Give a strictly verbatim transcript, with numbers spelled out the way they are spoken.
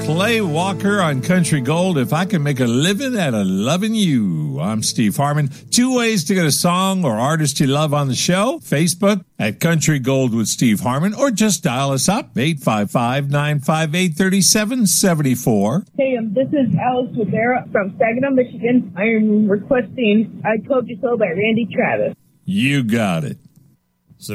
Clay Walker on Country Gold. If I can make a living out of loving you. I'm Steve Harmon. Two ways to get a song or artist you love on the show. Facebook at Country Gold with Steve Harmon, or just dial us up, eight five five, nine five eight, three seven seven four. Hey, um, this is Alice Rivera from Saginaw, Michigan. I am requesting I Told You So by Randy Travis. You got it.